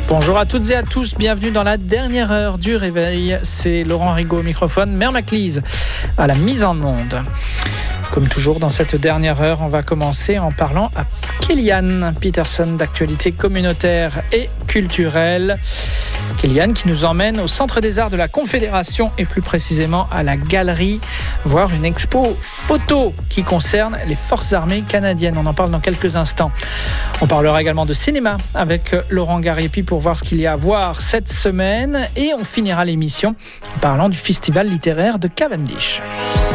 Bonjour à toutes et à tous, bienvenue dans la dernière heure du réveil. C'est Laurent Rigaud au microphone, Mère Maclise à la mise en onde. Comme toujours dans cette dernière heure, on va commencer en parlant à Kéliane Peterson d'actualité communautaire et culturelle. Kéliane qui nous emmène au Centre des Arts de la Confédération et plus précisément à la galerie, voir une expo photo qui concerne les forces armées canadiennes. On en parle dans quelques instants. On parlera également de cinéma avec Laurent Gariepi pour voir ce qu'il y a à voir cette semaine et on finira l'émission en parlant du festival littéraire de Cavendish.